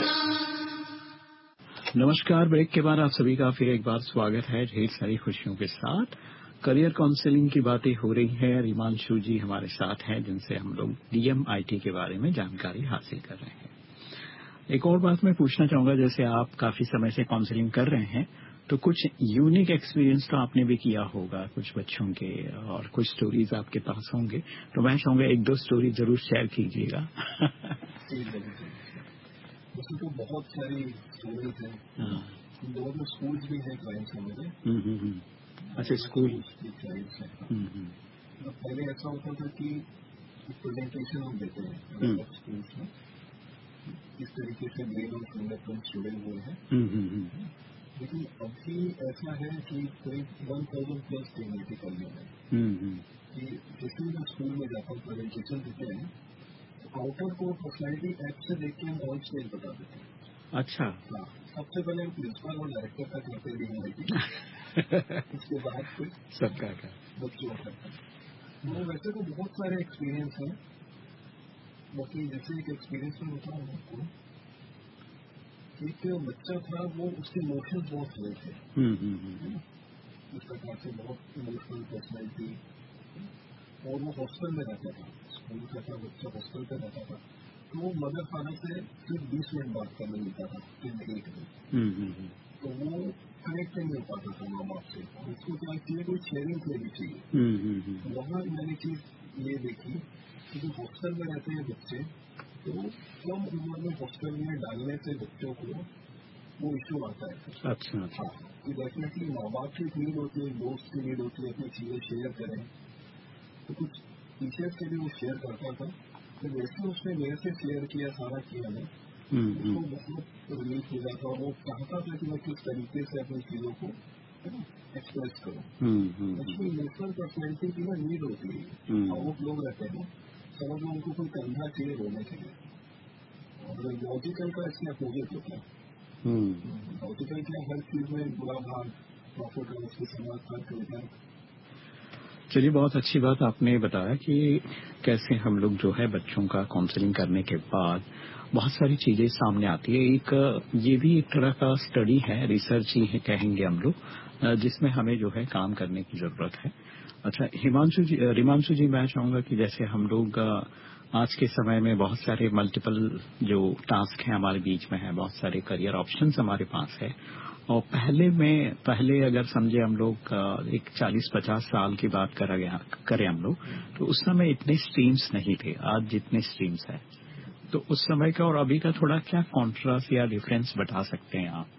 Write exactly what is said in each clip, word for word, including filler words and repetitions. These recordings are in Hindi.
नमस्कार। ब्रेक के बाद आप सभी का फिर एक बार स्वागत है ढेर सारी खुशियों के साथ। करियर काउंसलिंग की बातें हो रही हैं। रिमांशु जी हमारे साथ हैं जिनसे हम लोग डीएमआईटी के बारे में जानकारी हासिल कर रहे हैं। एक और बात मैं पूछना चाहूंगा, जैसे आप काफी समय से काउंसलिंग कर रहे हैं तो कुछ यूनिक एक्सपीरियंस तो आपने भी किया होगा कुछ बच्चों के, और कुछ स्टोरीज आपके पास होंगे, तो मैं चाहूंगा एक दो स्टोरी जरूर शेयर कीजिएगा। वैसे तो बहुत सारी स्टोरीज हैं। दो दो स्कूल्स भी हैं क्लाइंट्स हमारे। अच्छा, स्कूल की क्लाइंट्स हैं। तो पहले ऐसा होता था कि प्रेजेंटेशन हम देते हैं अलग अलग स्कूल्स में, इस तरीके से ग्रेड और फिंगरप्रिंट जुड़े हुए हैं। लेकिन अभी ऐसा है कि करीब वन थाउजेंड प्लस टेक्निकल करने में कि जिस भी स्कूल में जाकर प्रेजेंटेशन देते हैं, आउटर को पर्सनैलिटी ऐप से देख के हम ऑन स्टेज बता देते हैं। अच्छा। हाँ, सबसे पहले हम प्रिंसिपल और डायरेक्टर का करते हैं, उसके बाद फिर सबका का बच्चों का करते हैं। वो वैसे तो बहुत सारे एक्सपीरियंस हैं, बाकी जैसे एक एक्सपीरियंस में बताऊँ आपको, एक बच्चा था, वो उसके इमोशंस बहुत सही थे, इस प्रकार से बहुत इमोशनल पर्सनैलिटी, और वो हॉस्टल में रहता था, स्कूल का था बच्चा, हॉस्टल पे रहता था। तो वो मदर फादर से सिर्फ बीस मिनट बात करने मिलता था इन एक दिन। तो वो कनेक्ट नहीं हो पाता था माँ बाप से, उसको क्या चाहिए, कोई शेयरिंग लेनी चाहिए। वहाँ मैंने चीज ये देखी कि जो हॉस्टल में रहते हैं बच्चे, तो कम उम्र में हॉस्टल में डालने से बच्चों को वो इश्यू आता है। अच्छा अच्छा। कि डेफिनेटली माँ बाप की नीड होती है, दोस्त की नीड होती है, अपनी चीजें शेयर करें। तो कुछ टीचर्स के भी वो शेयर करता था, तो जैसे उसने मेरे से शेयर किया, सारा किया ना, उसको बहुत रिलीफ मिला था। वो चाहता था कि मैं किस तरीके से अपनी चीजों को एक्सप्रेस करूँ। एक्चुअली इमोशनल पर्सनैलिटी की ना नीड होती है, और लोग रहते हैं समझ में, उनको कोई कंधा चाहिए रोने के लिए, और लॉजिकल का इसमें अपोजिट होता है। लॉजिकल क्या, हर चीज में बुरा भाग, प्रॉफिट और उसके समाज का होता है। चलिए, बहुत अच्छी बात आपने बताया कि कैसे हम लोग जो है बच्चों का काउंसलिंग करने के बाद बहुत सारी चीजें सामने आती है। एक ये भी एक तरह का स्टडी है, रिसर्च ही है कहेंगे हम लोग, जिसमें हमें जो है काम करने की जरूरत है। अच्छा हिमांशु जी, रिमांशु जी, मैं चाहूंगा कि जैसे हम लोग आज के समय में बहुत सारे मल्टीपल जो टास्क हैं हमारे बीच में है, बहुत सारे करियर ऑप्शंस हमारे पास है, और पहले में पहले अगर समझे हम लोग एक चालीस पचास साल की बात कर करें हम लोग, तो उस समय इतने स्ट्रीम्स नहीं थे, आज जितने स्ट्रीम्स है। तो उस समय का और अभी का थोड़ा क्या कॉन्ट्रास्ट या डिफरेंस बता सकते हैं आप?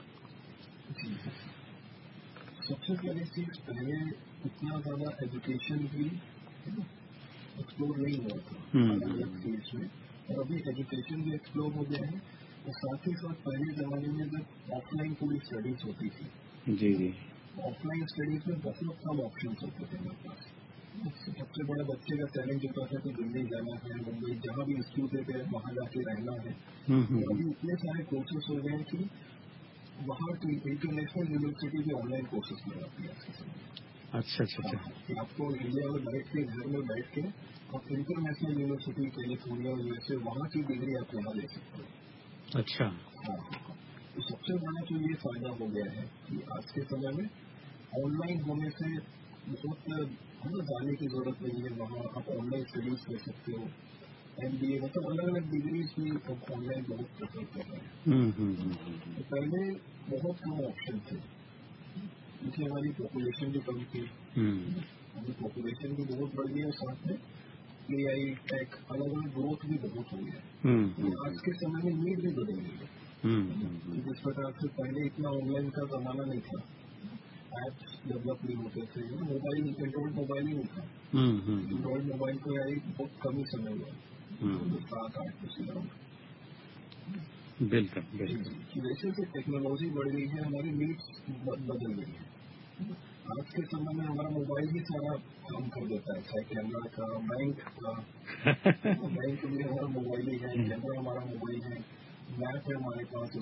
सबसे पहले चीज, पहले इतना ज्यादा एजुकेशन भी एक्सप्लोर नहीं हुआ था अलग अलग फील्ड्स में, और अभी एजुकेशन भी एक्सप्लोर हो गया है। और साथ ही साथ पहले जमाने में जब ऑफलाइन पूरी स्टडीज होती थी, जी जी, ऑफलाइन स्टडीज में बहुत कम ऑप्शन होते थे हमारे पास। सबसे बड़ा बच्चे का चैलेंज होता था कि दिल्ली जाना है, मुंबई, जहाँ भी इंस्टीट्यूट है वहां जाके रहना है। तो अभी इतने सारे कोर्सेस हो गए हैं कि वहाँ की इंटरनेशनल यूनिवर्सिटी भी ऑनलाइन कोर्सेज करवाती है आज के समय। अच्छा अच्छा अच्छा। कि आपको इंडिया में बैठ के, घर में बैठ के, आप इंटरनेशनल यूनिवर्सिटी कैलिफोर्निया यूएसए वहाँ की डिग्री आप यहाँ ले सकते हो। अच्छा। हाँ, तो सबसे बड़ा तो ये फायदा हो गया है कि आज के समय में ऑनलाइन होने से बहुत हमें जाने की जरूरत नहीं है, वहाँ आप ऑनलाइन स्टडीज कर सकते हो। एमबीए, मतलब अलग अलग डिग्रीज भी अब ऑनलाइन बहुत प्रेफर कर रहे हैं। तो पहले बहुत कम ऑप्शन थे, क्योंकि हमारी पॉपुलेशन भी कम थी। अभी पॉपुलेशन भी बहुत बढ़ गई है, साथ में एआई टेक अलग अलग ग्रोथ भी बहुत हो गया है। आज के समय में नीड भी बदल गई है। जिस प्रकार से पहले इतना ऑनलाइन का जमाना नहीं था, एप्स डेवलप नहीं होते थे, मोबाइल, एंड्रॉइड मोबाइल ही नहीं था। एंड्रॉइड मोबाइल को आई बहुत कम ही समय हुआ, सात आठ दस। बिल्कुल बिल्कुल। जैसे जैसे टेक्नोलॉजी बढ़ गई है, हमारी नीड्स बदल गई है। आज के समय में हमारा मोबाइल ही सारा काम कर देता है, चाहे कैमरा का, बैंक का, बैंक भी हमारा मोबाइल ही है, कैमरा हमारा मोबाइल है, मैप है हमारे पास,